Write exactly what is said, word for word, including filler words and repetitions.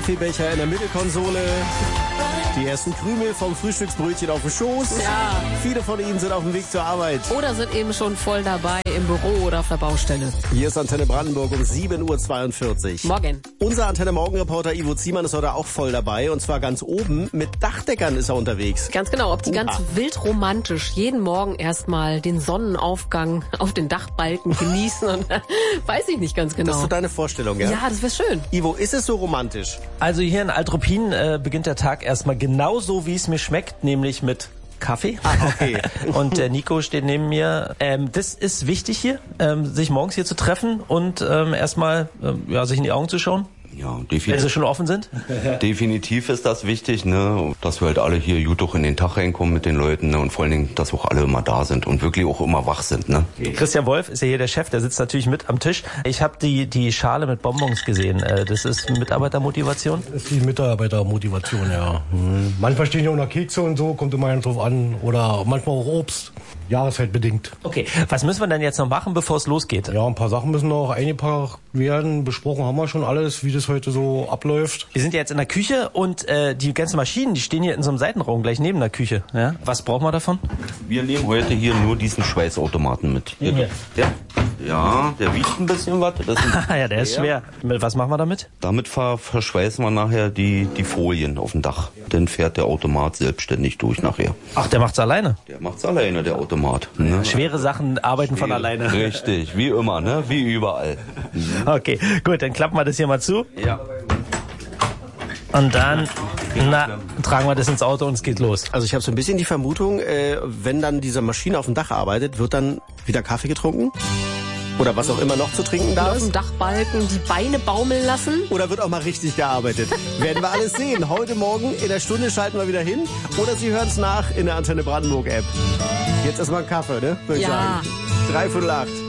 Kaffeebecher in der Mittelkonsole. Die ersten Krümel vom Frühstücksbrötchen auf dem Schoß. Ja. Viele von ihnen sind auf dem Weg zur Arbeit. Oder sind eben schon voll dabei im Büro oder auf der Baustelle. Hier ist Antenne Brandenburg um sieben Uhr zweiundvierzig. Morgen. Unser Antenne Morgen-Reporter Ivo Ziemann ist heute auch voll dabei. Und zwar ganz oben. Mit Dachdeckern ist er unterwegs. Ganz genau. Ob die Uha. ganz wild romantisch jeden Morgen erstmal den Sonnenaufgang auf den Dachbalken genießen. Und weiß ich nicht ganz genau. Das ist so deine Vorstellung, ja? Ja, das wäre schön. Ivo, ist es so romantisch? Also hier in Altruppin äh, beginnt der Tag erstmal genauso, wie es mir schmeckt, nämlich mit Kaffee. Ah, okay. Und der Nico steht neben mir. Ähm, das ist wichtig hier, ähm, sich morgens hier zu treffen und ähm, erstmal ähm, ja, sich in die Augen zu schauen. Ja, Wenn definitiv. sie schon offen sind? Definitiv ist das wichtig, ne, dass wir halt alle hier gut auch in den Tag reinkommen mit den Leuten, ne, und vor allen Dingen, dass auch alle immer da sind und wirklich auch immer wach sind, ne. Christian Wolf ist ja hier der Chef, der sitzt natürlich mit am Tisch. Ich habe die die Schale mit Bonbons gesehen. Äh, das ist Mitarbeitermotivation? Das ist die Mitarbeitermotivation, ja. Mhm. Manchmal stehen ja auch noch Kekse und so, kommt immer einer drauf an. Oder manchmal auch Obst, jahreszeitbedingt. Okay, was müssen wir denn jetzt noch machen, bevor es losgeht? Ja, ein paar Sachen müssen noch eingepackt werden. Besprochen haben wir schon alles, wie das heute so abläuft. Wir sind ja jetzt in der Küche und äh, die ganzen Maschinen, die stehen hier in so einem Seitenraum gleich neben der Küche. Ja? Was brauchen wir davon? Wir nehmen heute hier nur diesen Schweißautomaten mit. Den hier? Der, ja, der wiegt ein bisschen was. Das ist ein Ja, der ist schwer. Was machen wir damit? Damit ver verschweißen wir nachher die, die Folien auf dem Dach. Dann fährt der Automat selbstständig durch nachher. Ach, der macht's alleine? Der macht's alleine, der Automat. Ne? Schwere Sachen arbeiten von alleine. Richtig, wie immer, ne? Wie überall. Okay, gut, dann klappen wir das hier mal zu. Ja. Und dann na, tragen wir das ins Auto und es geht los. Also ich habe so ein bisschen die Vermutung, äh, wenn dann diese Maschine auf dem Dach arbeitet, wird dann wieder Kaffee getrunken? Oder was auch immer noch zu trinken da Auf dem ist? Dachbalken die Beine baumeln lassen. Oder wird auch mal richtig gearbeitet? Werden wir alles sehen. Heute Morgen in der Stunde schalten wir wieder hin. Oder Sie hören es nach in der Antenne Brandenburg App. Jetzt erstmal einen Kaffee, ne? Würde ich Ja. sagen. Dreiviertel acht.